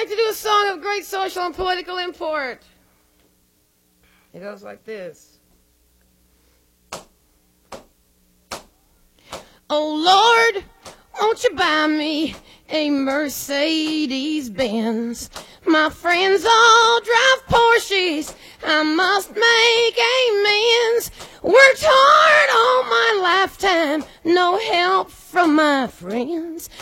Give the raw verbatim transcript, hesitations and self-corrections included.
like to do a song of great social and political import. It goes like this. Oh Lord, won't you buy me a Mercedes Benz? My friends all drive Porsches, I must make amends. Worked hard all my lifetime, no help from my friends.